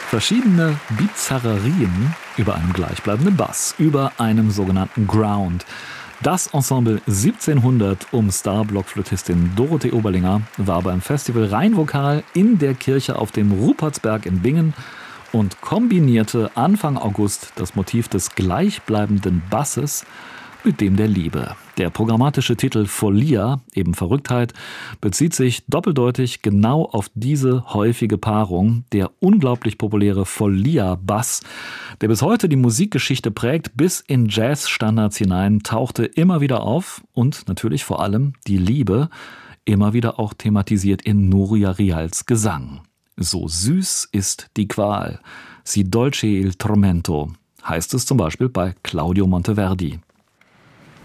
Verschiedene Bizarrerien über einem gleichbleibenden Bass, über einem sogenannten Ground. Das Ensemble 1700 um Star-Blockflötistin Dorothee Oberlinger war beim Festival Rheinvokal in der Kirche auf dem Rupertsberg in Bingen und kombinierte Anfang August das Motiv des gleichbleibenden Basses mit dem der Liebe. Der programmatische Titel Folia, eben Verrücktheit, bezieht sich doppeldeutig genau auf diese häufige Paarung. Der unglaublich populäre Folia-Bass, der bis heute die Musikgeschichte prägt, bis in Jazz-Standards hinein, tauchte immer wieder auf und natürlich vor allem die Liebe, immer wieder auch thematisiert in Nuria Rials Gesang. So süß ist die Qual, si dolce il tormento, heißt es zum Beispiel bei Claudio Monteverdi.